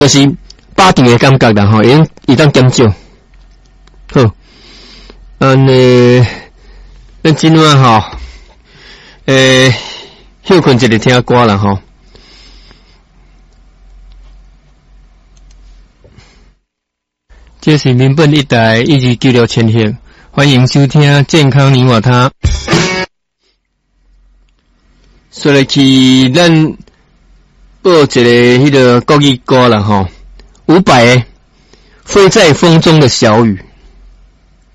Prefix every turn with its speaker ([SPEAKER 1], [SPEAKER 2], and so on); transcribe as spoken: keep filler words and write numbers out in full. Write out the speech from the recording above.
[SPEAKER 1] 就是巴定的感觉啦吼，因伊当减少。好，安尼咱今晚吼，诶，休困一下听歌啦吼。这是民本一台一二九六千赫，欢迎收听健康你我他。说来去咱报一个迄个国语歌啦吼，伍佰的《飞在风中的小雨》。